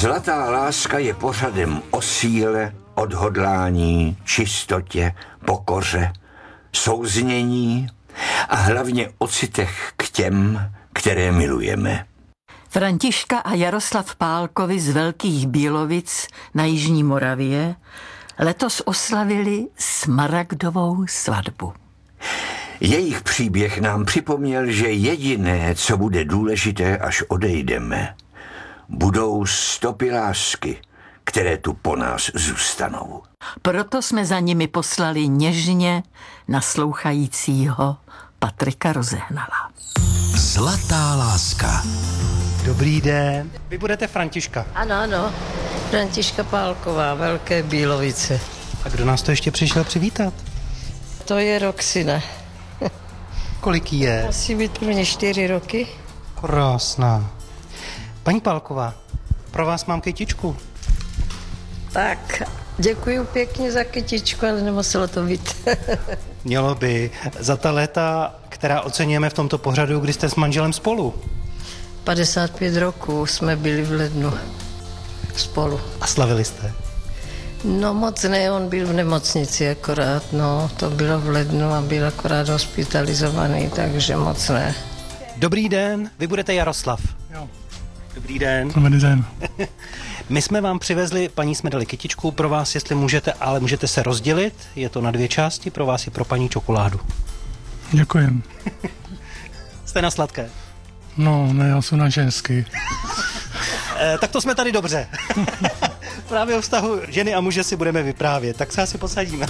Zlatá láska je pořadem o síle, odhodlání, čistotě, pokoře, souznění a hlavně o citech k těm, které milujeme. Františka a Jaroslav Pálkovi z Velkých Bílovic na Jižní Moravě letos oslavili smaragdovou svatbu. Jejich příběh nám připomněl, že jediné, co bude důležité, až odejdeme, budou stopy lásky, které tu po nás zůstanou. Proto jsme za nimi poslali něžně naslouchajícího Patrika Rozehnala. Zlatá láska. Dobrý den. Vy budete Františka. Ano. Františka Pálková, Velké Bílovice. A kdo nás to ještě přišel přivítat? To je Roxina. Kolik jí je? Musí být prvně 4 roky. Krásná. Paní Pálková, pro vás mám kytičku. Tak, děkuji pěkně za kytičku, ale nemuselo to být. Mělo by. Za ta léta, která oceňujeme v tomto pořadu, kdy jste s manželem spolu. 55 roků jsme byli v lednu spolu. A slavili jste? No moc ne, on byl v nemocnici akorát, to bylo v lednu a byl akorát hospitalizovaný, takže moc ne. Dobrý den, vy budete Jaroslav. Jo. Dobrý den. Dobrý den. My jsme vám přivezli, paní jsme dali kytičku pro vás, jestli můžete, ale můžete se rozdělit, je to na 2 části, pro vás i pro paní čokoládu. Děkujem. Jste na sladké? No, ne, já jsem na ženský. Tak to jsme tady dobře. Právě o vztahu ženy a muže si budeme vyprávět, tak se asi posadíme.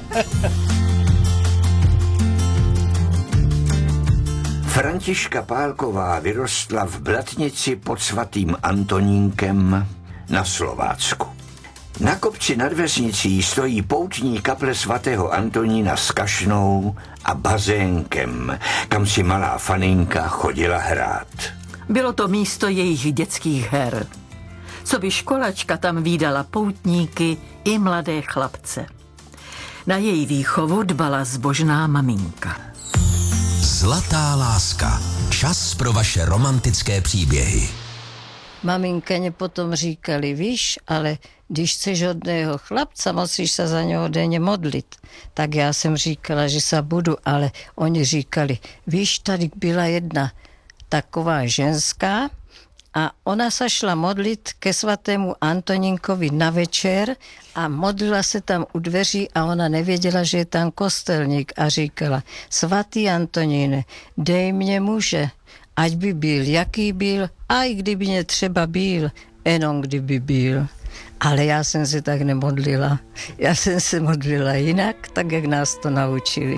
Františka Pálková vyrostla v Blatnici pod svatým Antonínkem na Slovácku. Na kopci nad vesnicí stojí poutní kaple svatého Antonína s kašnou a bazénkem, kam si malá faninka chodila hrát. Bylo to místo jejich dětských her. Coby školačka tam vídala poutníky i mladé chlapce. Na její výchovu dbala zbožná maminka. Zlatá láska. Čas pro vaše romantické příběhy. Maminkaně potom říkali, víš, ale když chceš hodného chlapca, musíš se za něho denně modlit. Tak já jsem říkala, že se budu, ale oni říkali, víš, tady byla jedna taková ženská a ona se šla modlit ke svatému Antonínkovi na večer a modlila se tam u dveří a ona nevěděla, že je tam kostelník a říkala, svatý Antoníne, dej mě muže, ať by byl, jaký byl, a i kdyby mě třeba byl, jenom kdyby byl. Ale já jsem se tak nemodlila. Já jsem se modlila jinak, tak jak nás to naučili.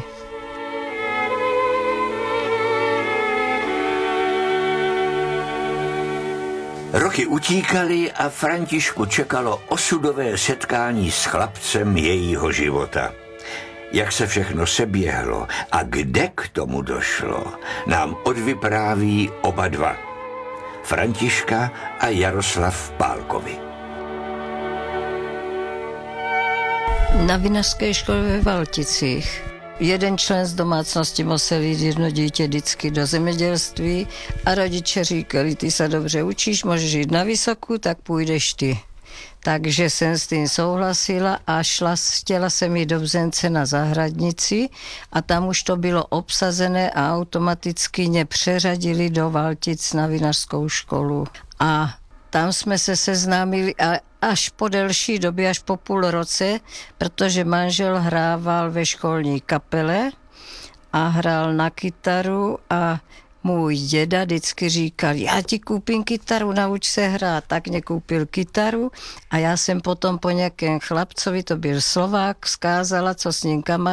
Roky utíkaly a Františku čekalo osudové setkání s chlapcem jejího života. Jak se všechno seběhlo a kde k tomu došlo, nám odvypráví oba dva. Františka a Jaroslav Pálkovi. Na vinařské škole ve Valticích. Jeden člen z domácnosti musel jít jedno dítě vždycky do zemědělství a rodiče říkali, ty se dobře učíš, můžeš jít na vysokou, tak půjdeš ty. Takže jsem s tím souhlasila a chtěla jsem jít do Bzence na zahradnici a tam už to bylo obsazené a automaticky mě přeřadili do Valtic na vinařskou školu. A tam jsme se seznámili a až po delší době, až po půl roce, protože manžel hrával ve školní kapele a hrál na kytaru a můj děda vždycky říkal, já ti koupím kytaru, nauč se hrát. Tak mě koupil kytaru a já jsem potom po nějakém chlapcovi, to byl Slovák, vzkázala, co s ním